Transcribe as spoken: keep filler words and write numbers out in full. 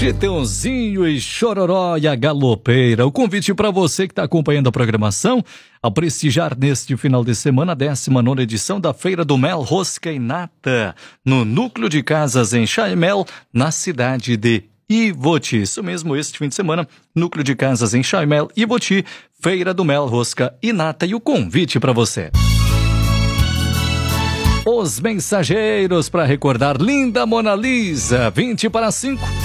Chitãozinho e Chororó e a Galopeira. O convite para você que está acompanhando a programação a prestigiar neste final de semana a décima nona edição da Feira do Mel Rosca e Nata, no Núcleo de Casas em Chaimel, na cidade de Ivoti. Isso mesmo, este fim de semana, Núcleo de Casas em Chaimel, Ivoti, Feira do Mel Rosca e Nata. E o convite para você. Os Mensageiros, para recordar Linda Mona Lisa, vinte para cinco.